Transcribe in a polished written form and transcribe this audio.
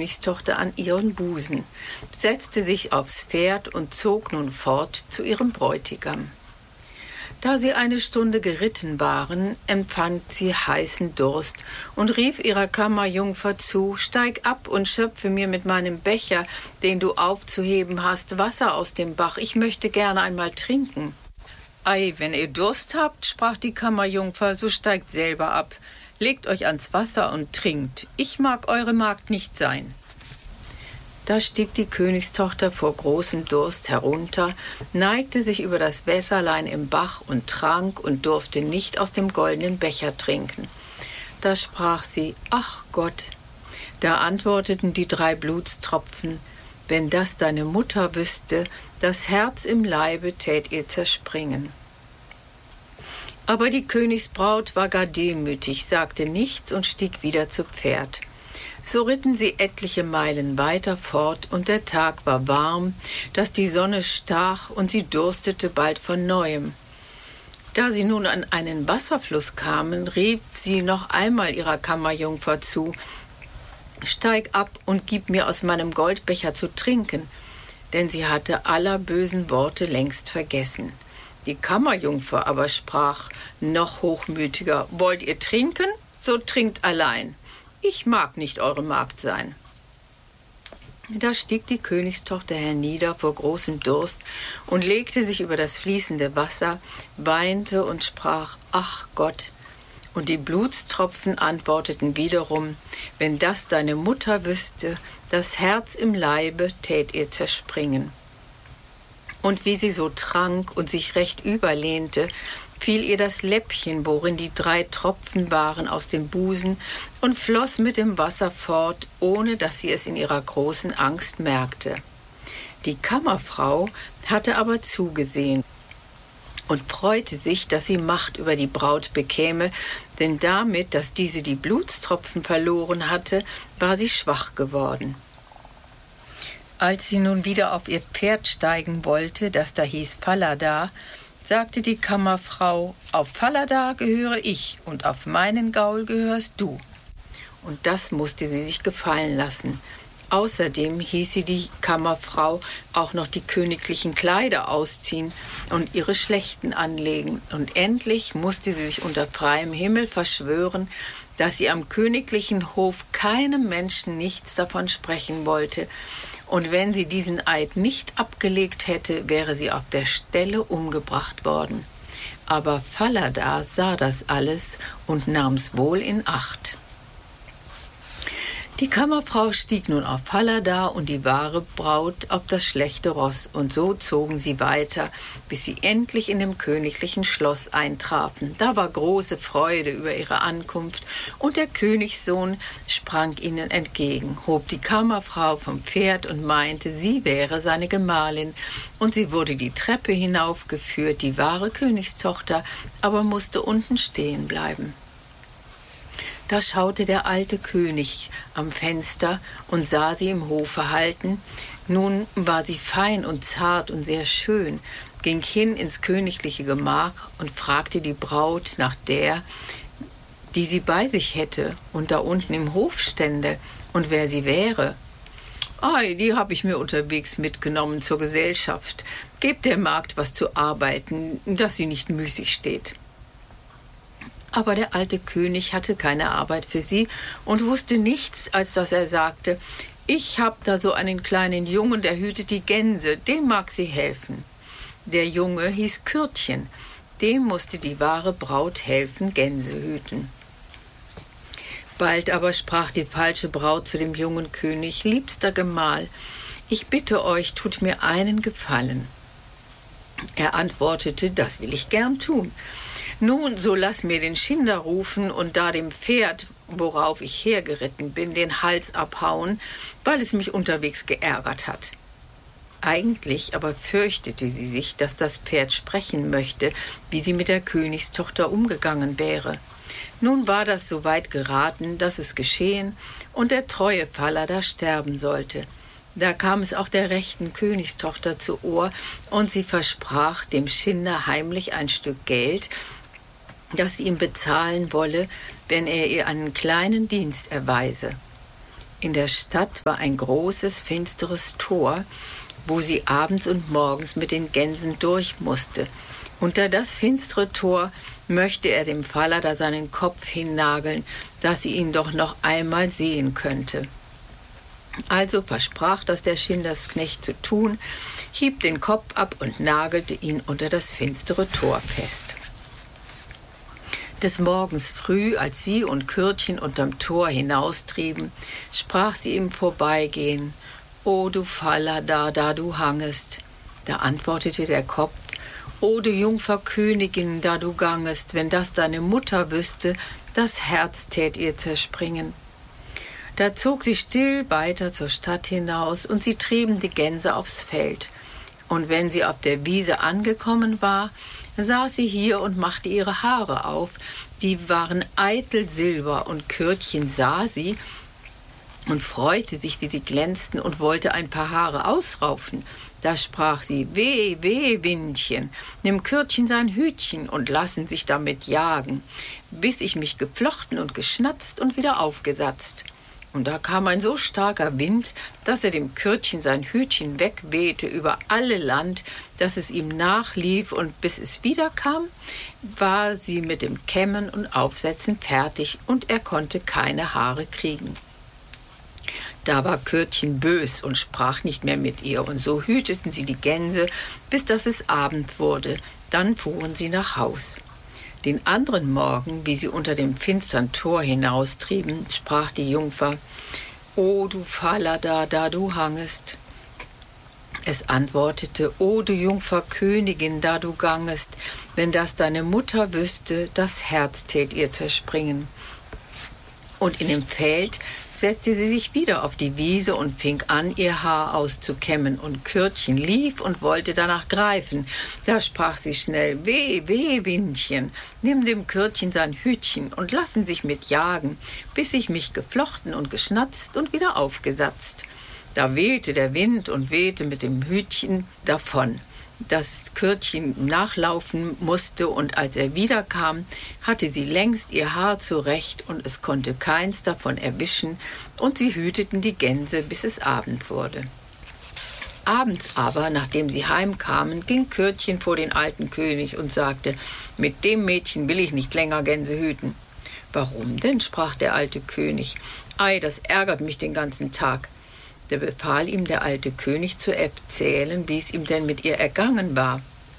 Königstochter an ihren Busen, setzte sich aufs Pferd und zog nun fort zu ihrem Bräutigam. Da sie eine Stunde geritten waren, empfand sie heißen Durst und rief ihrer Kammerjungfer zu: »Steig ab und schöpfe mir mit meinem Becher, den du aufzuheben hast, Wasser aus dem Bach. Ich möchte gerne einmal trinken.« »Ei, wenn ihr Durst habt«, sprach die Kammerjungfer, »so steigt selber ab. Legt euch ans Wasser und trinkt. Ich mag eure Magd nicht sein.« Da stieg die Königstochter vor großem Durst herunter, neigte sich über das Wässerlein im Bach und trank und durfte nicht aus dem goldenen Becher trinken. Da sprach sie: »Ach Gott!« Da antworteten die 3 Blutstropfen: »Wenn das deine Mutter wüsste, das Herz im Leibe tät ihr zerspringen.« Aber die Königsbraut war gar demütig, sagte nichts und stieg wieder zu Pferd. So ritten sie etliche Meilen weiter fort, und der Tag war warm, dass die Sonne stach, und sie durstete bald von neuem. Da sie nun an einen Wasserfluss kamen, rief sie noch einmal ihrer Kammerjungfer zu: »Steig ab und gib mir aus meinem Goldbecher zu trinken«, denn sie hatte aller bösen Worte längst vergessen. Die Kammerjungfer aber sprach noch hochmütiger: »Wollt ihr trinken? So trinkt allein. Ich mag nicht eure Magd sein.« Da stieg die Königstochter hernieder vor großem Durst und legte sich über das fließende Wasser, weinte und sprach: »Ach Gott!« Und die Blutstropfen antworteten wiederum: »Wenn das deine Mutter wüsste, das Herz im Leibe tät ihr zerspringen.« Und wie sie so trank und sich recht überlehnte, fiel ihr das Läppchen, worin die 3 Tropfen waren, aus dem Busen und floss mit dem Wasser fort, ohne dass sie es in ihrer großen Angst merkte. Die Kammerfrau hatte aber zugesehen und freute sich, dass sie Macht über die Braut bekäme, denn damit, dass diese die Blutstropfen verloren hatte, war sie schwach geworden. Als sie nun wieder auf ihr Pferd steigen wollte, das da hieß Falada, sagte die Kammerfrau: »Auf Falada gehöre ich und auf meinen Gaul gehörst du.« Und das musste sie sich gefallen lassen. Außerdem hieß sie die Kammerfrau auch noch die königlichen Kleider ausziehen und ihre schlechten anlegen. Und endlich musste sie sich unter freiem Himmel verschwören, dass sie am königlichen Hof keinem Menschen nichts davon sprechen wollte. Und wenn sie diesen Eid nicht abgelegt hätte, wäre sie auf der Stelle umgebracht worden. Aber Falada sah das alles und nahm's wohl in Acht. Die Kammerfrau stieg nun auf Falada und die wahre Braut auf das schlechte Ross, und so zogen sie weiter, bis sie endlich in dem königlichen Schloss eintrafen. Da war große Freude über ihre Ankunft, und der Königssohn sprang ihnen entgegen, hob die Kammerfrau vom Pferd und meinte, sie wäre seine Gemahlin, und sie wurde die Treppe hinaufgeführt, die wahre Königstochter aber musste unten stehen bleiben. Da schaute der alte König am Fenster und sah sie im Hofe halten. Nun war sie fein und zart und sehr schön, ging hin ins königliche Gemach und fragte die Braut nach der, die sie bei sich hätte und da unten im Hof stände, und wer sie wäre. »Ei, die habe ich mir unterwegs mitgenommen zur Gesellschaft. Gebt der Magd was zu arbeiten, dass sie nicht müßig steht.« Aber der alte König hatte keine Arbeit für sie und wusste nichts, als dass er sagte, »Ich hab da so einen kleinen Jungen, der hütet die Gänse, dem mag sie helfen.« Der Junge hieß Kürtchen, dem musste die wahre Braut helfen, Gänse hüten. Bald aber sprach die falsche Braut zu dem jungen König, »Liebster Gemahl, ich bitte euch, tut mir einen Gefallen.« Er antwortete, »Das will ich gern tun. Nun, so lass mir den Schinder rufen und da dem Pferd, worauf ich hergeritten bin, den Hals abhauen, weil es mich unterwegs geärgert hat.« Eigentlich aber fürchtete sie sich, dass das Pferd sprechen möchte, wie sie mit der Königstochter umgegangen wäre. Nun war das so weit geraten, dass es geschehen und der treue Falada sterben sollte. Da kam es auch der rechten Königstochter zu Ohr, und sie versprach dem Schinder heimlich ein Stück Geld, das sie ihm bezahlen wolle, wenn er ihr einen kleinen Dienst erweise. In der Stadt war ein großes, finsteres Tor, wo sie abends und morgens mit den Gänsen durch musste. Unter das finstere Tor möchte er dem Falada seinen Kopf hinnageln, dass sie ihn doch noch einmal sehen könnte. Also versprach das der Schindersknecht zu tun, hieb den Kopf ab und nagelte ihn unter das finstere Tor fest. Des Morgens früh, als sie und Kürtchen unterm Tor hinaustrieben, sprach sie im Vorbeigehen: »O du Falada, da du hangest!« Da antwortete der Kopf: »O du Jungfer Königin, da du gangest, wenn das deine Mutter wüsste, das Herz tät ihr zerspringen.« Da zog sie still weiter zur Stadt hinaus, und sie trieben die Gänse aufs Feld. Und wenn sie auf der Wiese angekommen war, saß sie hier und machte ihre Haare auf, die waren eitel Silber, und Kürtchen sah sie und freute sich, wie sie glänzten, und wollte ein paar Haare ausraufen. Da sprach sie: »Weh, weh, Windchen, nimm Kürtchen sein Hütchen und lassen sich damit jagen, bis ich mich geflochten und geschnatzt und wieder aufgesatzt.« Und da kam ein so starker Wind, dass er dem Kürtchen sein Hütchen wegwehte über alle Land, dass es ihm nachlief, und bis es wiederkam, war sie mit dem Kämmen und Aufsetzen fertig, und er konnte keine Haare kriegen. Da war Kürtchen bös und sprach nicht mehr mit ihr, und so hüteten sie die Gänse, bis dass es Abend wurde. Dann fuhren sie nach Haus. Den anderen Morgen, wie sie unter dem finstern Tor hinaustrieben, sprach die Jungfer: »O du Falada, da du hangest!« Es antwortete: »O du Jungfer Königin, da du gangest, wenn das deine Mutter wüsste, das Herz tät ihr zerspringen.« Und in dem Feld setzte sie sich wieder auf die Wiese und fing an, ihr Haar auszukämmen, und Kürtchen lief und wollte danach greifen. Da sprach sie schnell: »Weh, weh, Windchen, nimm dem Kürtchen sein Hütchen und lassen sich mit jagen, bis ich mich geflochten und geschnatzt und wieder aufgesatzt.« Da wehte der Wind und wehte mit dem Hütchen davon, dass Kürtchen nachlaufen musste, und als er wiederkam, hatte sie längst ihr Haar zurecht, und es konnte keins davon erwischen, und sie hüteten die Gänse, bis es Abend wurde. Abends aber, nachdem sie heimkamen, ging Kürtchen vor den alten König und sagte: »Mit dem Mädchen will ich nicht länger Gänse hüten.« »Warum denn?« sprach der alte König. »Ei, das ärgert mich den ganzen Tag.« Da befahl ihm der alte König zu erzählen, wie es ihm denn mit ihr ergangen war.